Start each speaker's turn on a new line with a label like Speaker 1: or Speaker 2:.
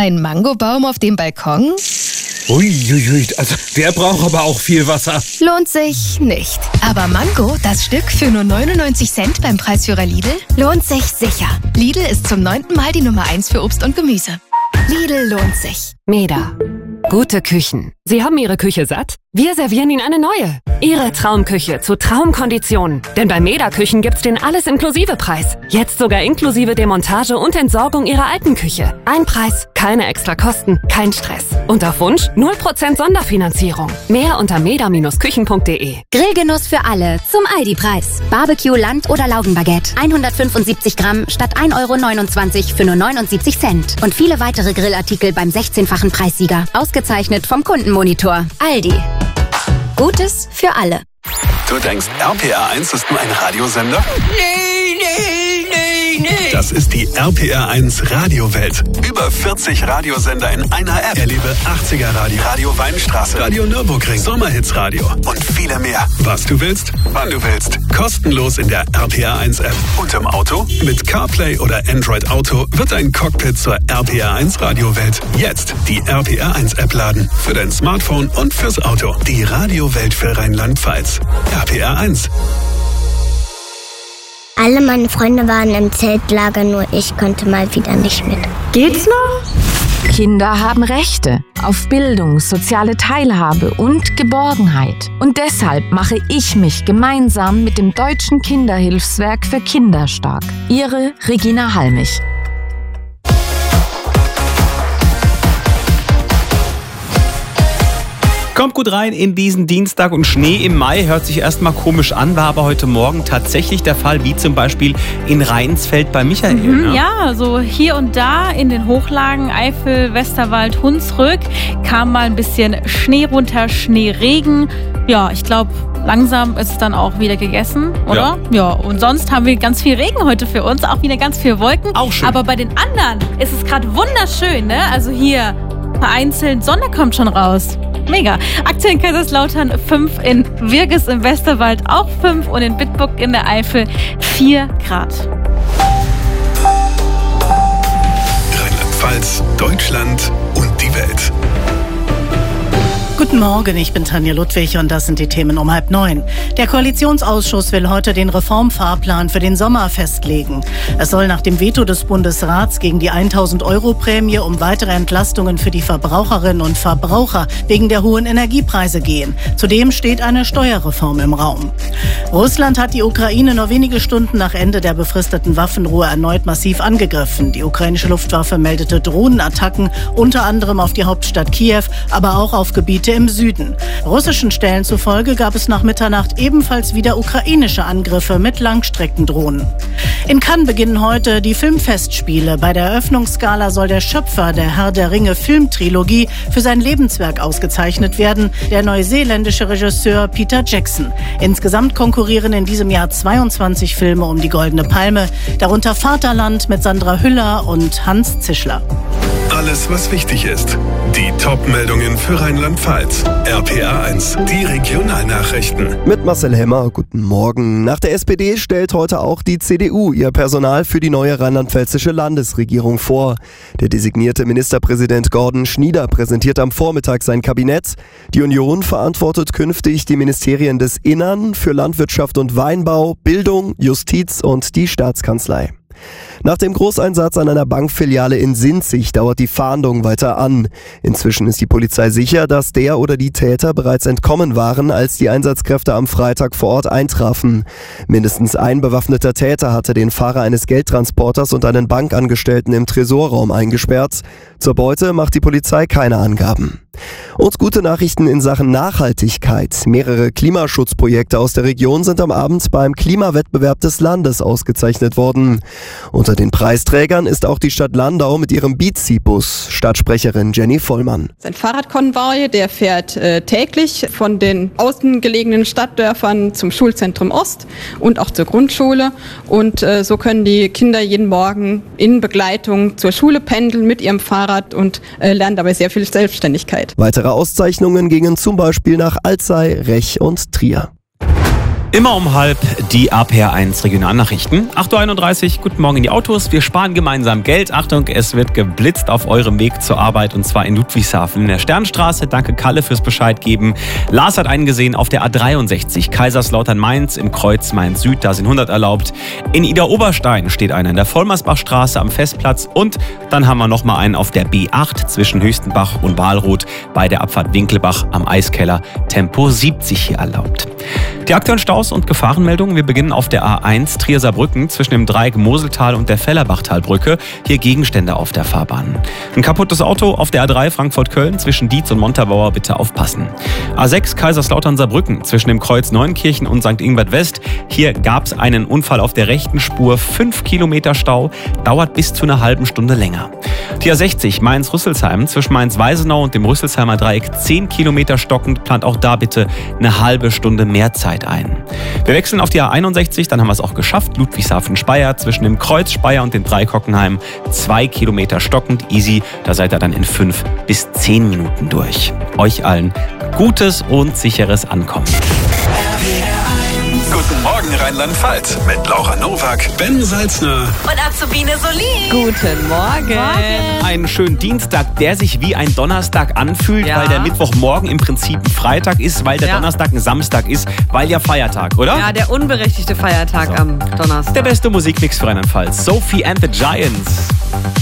Speaker 1: Ein Mangobaum auf dem Balkon?
Speaker 2: Uiuiui, also der braucht aber auch viel Wasser.
Speaker 1: Lohnt sich nicht. Aber Mango, das Stück für nur 99 Cent beim Preisführer Lidl, lohnt sich sicher. Lidl ist zum 9. Mal die Nummer 1 für Obst und Gemüse. Lidl lohnt sich.
Speaker 3: Meda. Gute Küchen. Sie haben Ihre Küche satt? Wir servieren Ihnen eine neue. Ihre Traumküche zu Traumkonditionen. Denn bei Meda Küchen gibt's den Alles-Inklusive-Preis. Jetzt sogar inklusive Demontage und Entsorgung Ihrer alten Küche. Ein Preis, keine extra Kosten, kein Stress. Und auf Wunsch 0% Sonderfinanzierung. Mehr unter meda-küchen.de.
Speaker 4: Grillgenuss für alle zum Aldi-Preis. Barbecue, Land- oder Laugenbaguette. 175 Gramm statt 1,29 € für nur 79 Cent. Und viele weitere Grillartikel beim 16-fachen Preissieger. Ausgezeichnet vom Kundenmonitor. Aldi. Gutes für alle.
Speaker 5: Du denkst, RPR1 ist nur ein Radiosender? Nee. Das ist die RPR1 Radiowelt. Über 40 Radiosender in einer App. Erlebe 80er Radio, Radio Weinstraße, Radio Nürburgring, Sommerhits-Radio und viele mehr. Was du willst, wann du willst. Kostenlos in der RPR1 App. Und im Auto? Mit CarPlay oder Android Auto wird ein Cockpit zur RPR1 Radiowelt. Jetzt die RPR1 App laden. Für dein Smartphone und fürs Auto. Die Radiowelt für Rheinland-Pfalz. RPR1.
Speaker 6: Alle meine Freunde waren im Zeltlager, nur ich konnte mal wieder nicht mit.
Speaker 7: Geht's noch? Kinder haben Rechte auf Bildung, soziale Teilhabe und Geborgenheit. Und deshalb mache ich mich gemeinsam mit dem Deutschen Kinderhilfswerk für Kinder stark. Ihre Regina Halmich.
Speaker 2: Kommt gut rein in diesen Dienstag und Schnee im Mai hört sich erstmal komisch an, war aber heute Morgen tatsächlich der Fall, wie zum Beispiel in Rheinsfeld bei Michael. Ne?
Speaker 8: Ja, so hier und da in den Hochlagen, Eifel, Westerwald, Hunsrück kam mal ein bisschen Schnee runter, Schneeregen. Ja, ich glaube, langsam ist es dann auch wieder gegessen, oder? Ja, und sonst haben wir ganz viel Regen heute für uns, auch wieder ganz viel Wolken.
Speaker 2: Auch schön.
Speaker 8: Aber bei den anderen ist es gerade wunderschön, ne? Also hier vereinzelt, Sonne kommt schon raus. Mega. Aktuell in Kaiserslautern 5, in Wirges im Westerwald auch 5 und in Bitburg in der Eifel 4 Grad.
Speaker 5: Rheinland-Pfalz, Deutschland und die Welt.
Speaker 9: Guten Morgen, ich bin Tanja Ludwig und das sind die Themen um 8:30. Der Koalitionsausschuss will heute den Reformfahrplan für den Sommer festlegen. Es soll nach dem Veto des Bundesrats gegen die 1.000-Euro-Prämie um weitere Entlastungen für die Verbraucherinnen und Verbraucher wegen der hohen Energiepreise gehen. Zudem steht eine Steuerreform im Raum. Russland hat die Ukraine nur wenige Stunden nach Ende der befristeten Waffenruhe erneut massiv angegriffen. Die ukrainische Luftwaffe meldete Drohnenattacken, unter anderem auf die Hauptstadt Kiew, aber auch auf Gebiete im Süden. Russischen Stellen zufolge gab es nach Mitternacht ebenfalls wieder ukrainische Angriffe mit Langstreckendrohnen. In Cannes beginnen heute die Filmfestspiele. Bei der Eröffnungsgala soll der Schöpfer der Herr der Ringe Filmtrilogie für sein Lebenswerk ausgezeichnet werden, der neuseeländische Regisseur Peter Jackson. Insgesamt konkurrieren in diesem Jahr 22 Filme um die Goldene Palme, darunter Vaterland mit Sandra Hüller und Hans Zischler.
Speaker 5: Alles, was wichtig ist. Die Top-Meldungen für Rheinland-Pfalz. RPR1, die Regionalnachrichten.
Speaker 10: Mit Marcel Hemmer, guten Morgen. Nach der SPD stellt heute auch die CDU ihr Personal für die neue rheinland-pfälzische Landesregierung vor. Der designierte Ministerpräsident Gordon Schnieder präsentiert am Vormittag sein Kabinett. Die Union verantwortet künftig die Ministerien des Innern, für Landwirtschaft und Weinbau, Bildung, Justiz und die Staatskanzlei. Nach dem Großeinsatz an einer Bankfiliale in Sinzig dauert die Fahndung weiter an. Inzwischen ist die Polizei sicher, dass der oder die Täter bereits entkommen waren, als die Einsatzkräfte am Freitag vor Ort eintrafen. Mindestens ein bewaffneter Täter hatte den Fahrer eines Geldtransporters und einen Bankangestellten im Tresorraum eingesperrt. Zur Beute macht die Polizei keine Angaben. Und gute Nachrichten in Sachen Nachhaltigkeit. Mehrere Klimaschutzprojekte aus der Region sind am Abend beim Klimawettbewerb des Landes ausgezeichnet worden. Unter den Preisträgern ist auch die Stadt Landau mit ihrem Beatsy-Bus. Stadtsprecherin Jenny Vollmann.
Speaker 11: Ein Fahrradkonvoi, der fährt täglich von den außen gelegenen Stadtdörfern zum Schulzentrum Ost und auch zur Grundschule. Und so können die Kinder jeden Morgen in Begleitung zur Schule pendeln mit ihrem Fahrrad und lernen dabei sehr viel Selbstständigkeit.
Speaker 10: Weitere Auszeichnungen gingen zum Beispiel nach Alzey, Rech und Trier.
Speaker 2: Immer um 12:30 die RPR1 Regionalnachrichten. 8:31 Uhr, guten Morgen in die Autos. Wir sparen gemeinsam Geld. Achtung, es wird geblitzt auf eurem Weg zur Arbeit und zwar in Ludwigshafen in der Sternstraße. Danke Kalle fürs Bescheid geben. Lars hat einen gesehen auf der A63 Kaiserslautern-Mainz im Kreuz Mainz-Süd. Da sind 100 erlaubt. In Ida-Oberstein steht einer in der Vollmersbachstraße am Festplatz und dann haben wir nochmal einen auf der B8 zwischen Höchstenbach und Walroth bei der Abfahrt Winkelbach am Eiskeller. Tempo 70 hier erlaubt. Die aktuellen Staus und Gefahrenmeldungen. Wir beginnen auf der A1 Trier-Saarbrücken zwischen dem Dreieck Moseltal und der Fellerbachtalbrücke. Hier Gegenstände auf der Fahrbahn. Ein kaputtes Auto auf der A3 Frankfurt-Köln zwischen Dietz und Montabaur. Bitte aufpassen. A6 Kaiserslautern-Saarbrücken zwischen dem Kreuz Neunkirchen und St. Ingbert West. Hier gab es einen Unfall auf der rechten Spur. 5 Kilometer Stau. Dauert bis zu einer halben Stunde länger. Die A60 Mainz-Rüsselsheim zwischen Mainz-Weisenau und dem Rüsselsheimer Dreieck 10 Kilometer stockend. Plant auch da bitte eine halbe Stunde mehr Zeit ein. Wir wechseln auf die A61, dann haben wir es auch geschafft. Ludwigshafen-Speyer zwischen dem Kreuz Speyer und dem Dreieck Hockenheim 2 Kilometer stockend, easy. Da seid ihr dann in 5 bis 10 Minuten durch. Euch allen gutes und sicheres Ankommen.
Speaker 5: Guten Morgen Rheinland-Pfalz mit Laura Nowak, Ben Salzner
Speaker 12: und Azubine Solin.
Speaker 13: Guten Morgen.
Speaker 2: Einen schönen Dienstag, der sich wie ein Donnerstag anfühlt, weil der Mittwochmorgen im Prinzip ein Freitag ist, weil der Donnerstag ein Samstag ist, weil ja Feiertag, oder?
Speaker 13: Ja, der unberechtigte Feiertag am Donnerstag.
Speaker 2: Der beste Musikmix für Rheinland-Pfalz. Sophie and the Giants.